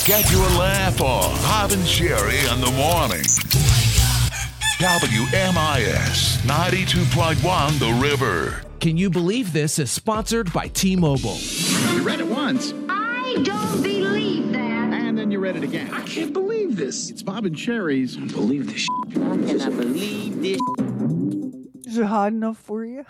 Get your laugh on. Bob and Sherry in the morning. WMIS 92.1 The River. Can You Believe This is sponsored by T-Mobile. You read it once. I don't believe that. And then you read it again. I can't believe this. It's Bob and Sherry's. I believe this. I cannot believe this. Is it hot enough for you?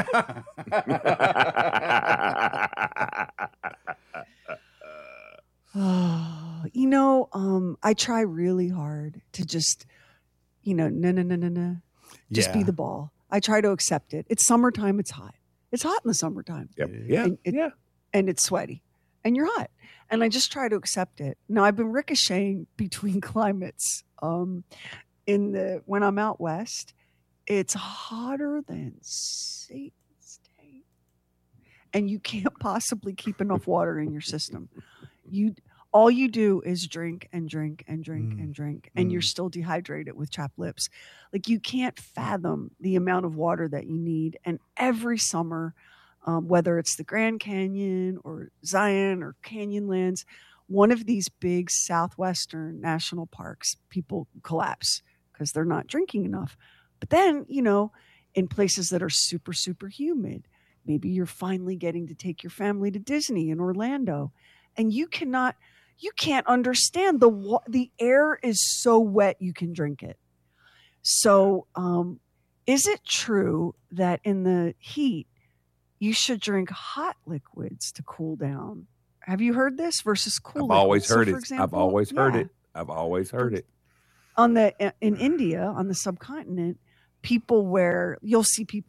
I try really hard to just, no. Just be the ball. I try to accept it. It's summertime. It's hot. It's hot in the summertime. Yep. Yeah. And it's sweaty. And you're hot. And I just try to accept it. Now, I've been ricocheting between climates. When I'm out west, it's hotter than Satan's day. And you can't possibly keep enough water in your system. All you do is drink and drink and drink and drink, and you're still dehydrated with chapped lips. Like, you can't fathom the amount of water that you need. And every summer, whether it's the Grand Canyon or Zion or Canyonlands, one of these big southwestern national parks, people collapse because they're not drinking enough. But then, in places that are super, super humid, maybe you're finally getting to take your family to Disney in Orlando, and you can't understand the air is so wet you can drink it. So, is it true that in the heat you should drink hot liquids to cool down? Have you heard this versus cool liquids? I've always heard So, it. for example, I've always heard it. I've always heard it. In India, on the subcontinent, you'll see people